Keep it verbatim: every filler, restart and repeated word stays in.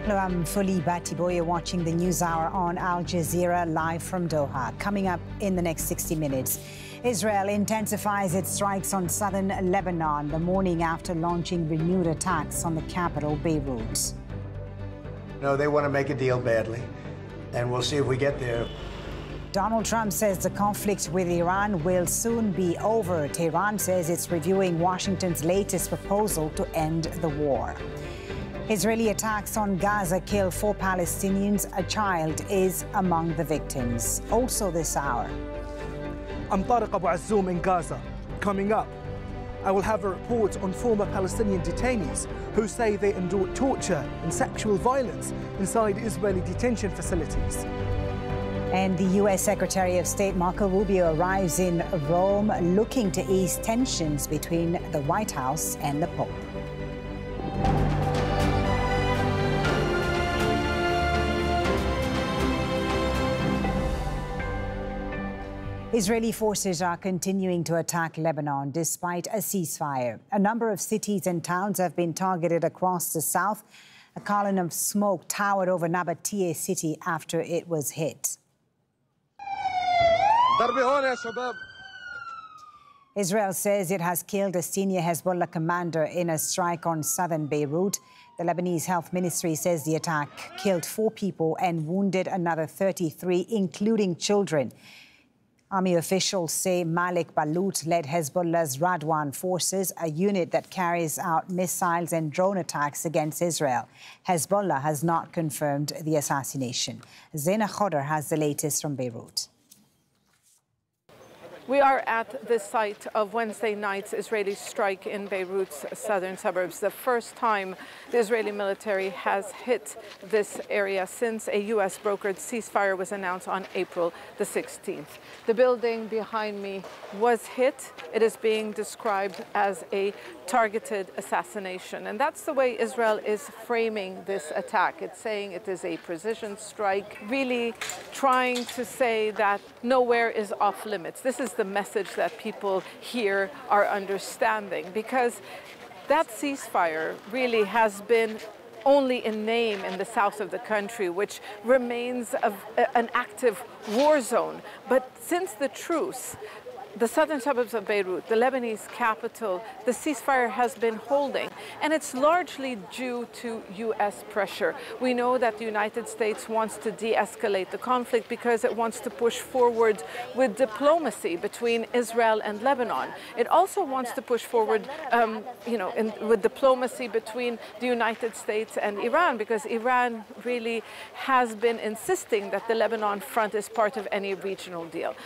Hello, I'm Fuli Batibo. You're watching the News Hour on Al Jazeera, live from Doha. Coming up in the next sixty minutes, Israel intensifies its strikes on southern Lebanon the morning after launching renewed attacks on the capital, Beirut. No, they want to make a deal badly, and we'll see if we get there. Donald Trump says the conflict with Iran will soon be over. Tehran says it's reviewing Washington's latest proposal to end the war. Israeli attacks on Gaza kill four Palestinians. A child is among the victims. Also this hour. I'm Tariq Abu Azzoum in Gaza. Coming up, I will have a report on former Palestinian detainees who say they endured torture and sexual violence inside Israeli detention facilities. And the U S Secretary of State Marco Rubio arrives in Rome looking to ease tensions between the White House and the Pope. Israeli forces are continuing to attack Lebanon despite a ceasefire. A number of cities and towns have been targeted across the south. A column of smoke towered over Nabatea city after it was hit. Israel says it has killed a senior Hezbollah commander in a strike on southern Beirut. The Lebanese Health Ministry says the attack killed four people and wounded another thirty-three, including children. Army officials say Malik Balut led Hezbollah's Radwan forces, a unit that carries out missiles and drone attacks against Israel. Hezbollah has not confirmed the assassination. Zaina Khodr has the latest from Beirut. We are at the site of Wednesday night's Israeli strike in Beirut's southern suburbs. The first time the Israeli military has hit this area since a U S brokered ceasefire was announced on April the sixteenth. The building behind me was hit. It is being described as a targeted assassination. And that's the way Israel is framing this attack. It's saying it is a precision strike, really trying to say that nowhere is off limits. This is the message that people here are understanding, because that ceasefire really has been only in name in the south of the country, which remains a, an active war zone. But since the truce, the southern suburbs of Beirut, the Lebanese capital, the ceasefire has been holding, and it's largely due to U S pressure. We know that the United States wants to de-escalate the conflict because it wants to push forward with diplomacy between Israel and Lebanon. It also wants to push forward, um, you know, in, with diplomacy between the United States and Iran, because Iran really has been insisting that the Lebanon front is part of any regional deal.